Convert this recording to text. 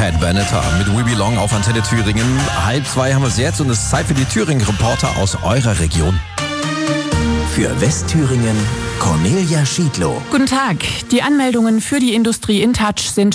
Pat Benatar mit We Belong auf Antenne Thüringen. 1:30 haben wir es jetzt und es ist Zeit für die Thüringen-Reporter aus eurer Region. Für Westthüringen Cornelia Schiedlow. Guten Tag. Die Anmeldungen für die Industrie InTouch sind